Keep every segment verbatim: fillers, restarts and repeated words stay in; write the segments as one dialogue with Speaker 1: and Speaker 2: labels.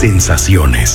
Speaker 1: sensaciones.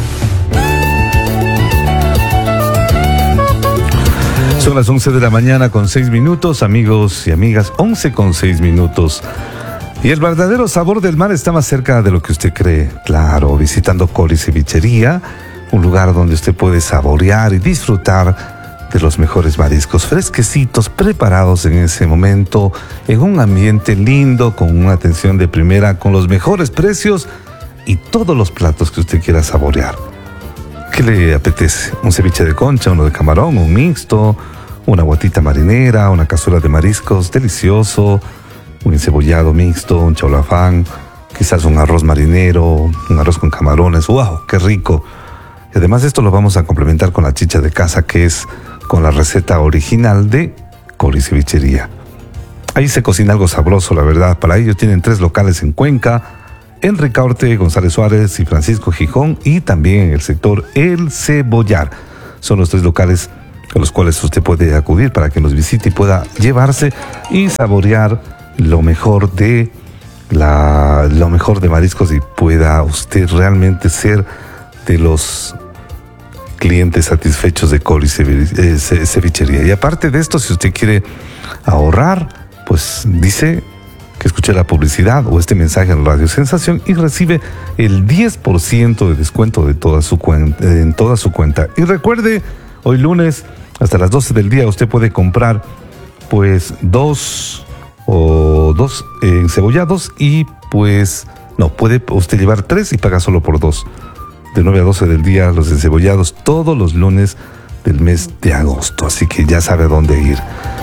Speaker 2: Son las once de la mañana con seis minutos, amigos y amigas, once con seis minutos. Y el verdadero sabor del mar está más cerca de lo que usted cree. Claro, visitando Coli Cevichería, un lugar donde usted puede saborear y disfrutar de los mejores mariscos fresquecitos, preparados en ese momento, en un ambiente lindo, con una atención de primera, con los mejores precios y todos los platos que usted quiera saborear. ¿Qué le apetece? ¿Un ceviche de concha, uno de camarón, un mixto, una guatita marinera, una cazuela de mariscos delicioso, un encebollado mixto, un chaulafán, quizás un arroz marinero, un arroz con camarones? ¡Wow! ¡Qué rico! Y además esto lo vamos a complementar con la chicha de casa, que es con la receta original de Coli Cevichería. Ahí se cocina algo sabroso, la verdad. Para ello tienen tres locales en Cuenca, en Ricaurte, González Suárez y Francisco Gijón, y también en el sector El Cebollar. Son los tres locales a los cuales usted puede acudir para que nos visite y pueda llevarse y saborear lo mejor de la, lo mejor de mariscos, y pueda usted realmente ser de los clientes satisfechos de Coli Cevichería. Y aparte de esto, si usted quiere ahorrar, pues dice que escuche la publicidad o este mensaje en Radio Sensación y recibe el diez por ciento de descuento de toda su cuenta, en toda su cuenta. Y recuerde, hoy lunes hasta las doce del día usted puede comprar pues dos o dos eh, encebollados, y pues no, puede usted llevar tres y paga solo por dos. De nueve a doce del día los encebollados, todos los lunes del mes de agosto. Así que ya sabe a dónde ir.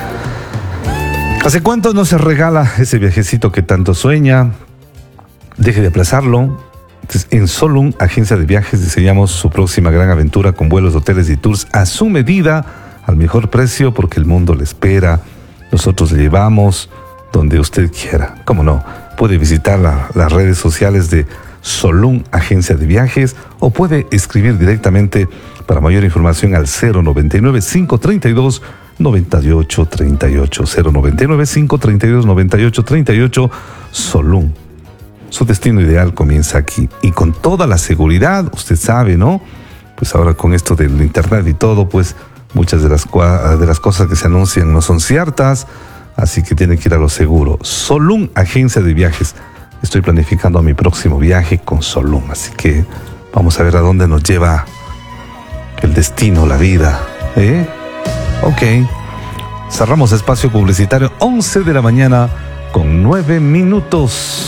Speaker 2: ¿Hace cuánto no se regala ese viajecito que tanto sueña? Deje de aplazarlo. En Solum, agencia de viajes, diseñamos su próxima gran aventura con vuelos, hoteles y tours a su medida, al mejor precio, porque el mundo le espera. Nosotros le llevamos donde usted quiera. ¿Cómo no? Puede visitar la, las redes sociales de Solum, agencia de viajes, o puede escribir directamente para mayor información al cero noventa y nueve, cinco treinta y dos, noventa y ocho treinta y ocho. cero noventa y nueve, cinco treinta y dos, noventa y ocho treinta y ocho. Solum. Su destino ideal comienza aquí, y con toda la seguridad, usted sabe, ¿no? Pues ahora con esto del internet y todo, pues muchas de las, de las cosas que se anuncian no son ciertas, así que tiene que ir a lo seguro. Solum, agencia de viajes. Estoy planificando mi próximo viaje con Solum, así que vamos a ver a dónde nos lleva el destino, la vida, ¿eh? Ok. Cerramos espacio publicitario, once de la mañana con nueve minutos.